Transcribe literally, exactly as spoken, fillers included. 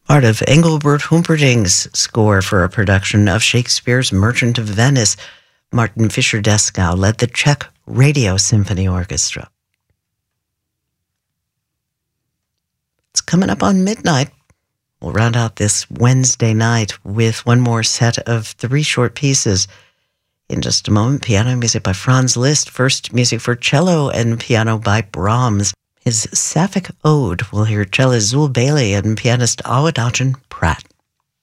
Part of Engelbert Humperdinck's score for a production of Shakespeare's Merchant of Venice. Martin Fischer-Dieskau led the Czech Radio Symphony Orchestra. It's coming up on midnight. We'll round out this Wednesday night with one more set of three short pieces. In just a moment, piano music by Franz Liszt. First, music for cello and piano by Brahms. His Sapphic Ode, we'll hear cellist Zul Bailey and pianist Awadagin Pratt.